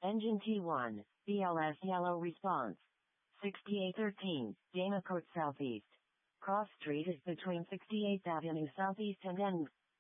Engine T1, BLS yellow response. 6813, Dana Court Southeast. Cross Street is between 68th Avenue Southeast and N.